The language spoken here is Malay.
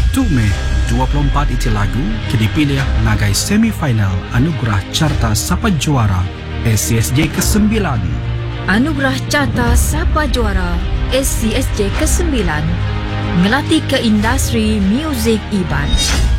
1 Mei 24 iti lagu dipilih ngagai semifinal Anugerah Carta Sapa Juara SCSJ ke-9. Anugerah Carta Sapa Juara SCSJ ke-9 ngelatih ke industri muzik Iban.